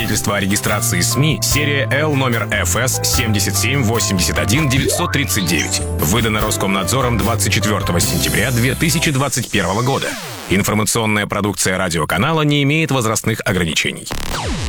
Свидетельство о регистрации СМИ, серия Л, номер ФС 7781-939. Выдано Роскомнадзором 24 сентября 2021 года. Информационная продукция радиоканала не имеет возрастных ограничений.